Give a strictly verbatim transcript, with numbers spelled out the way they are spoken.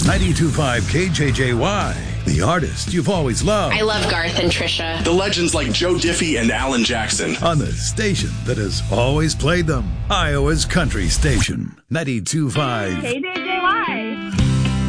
ninety-two point five K J J Y, the artist you've always loved. I love Garth and Trisha. The legends like Joe Diffie and Alan Jackson. On the station that has always played them. Iowa's country station, ninety-two point five K J J Y.